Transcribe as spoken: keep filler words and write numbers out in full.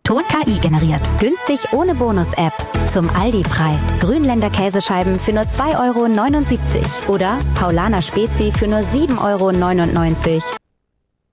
Ton K I generiert. Günstig ohne Bonus-App. Zum Aldi-Preis. Grünländer Käsescheiben für nur zwei Euro neunundsiebzig. Oder Paulaner Spezi für nur sieben Euro neunundneunzig.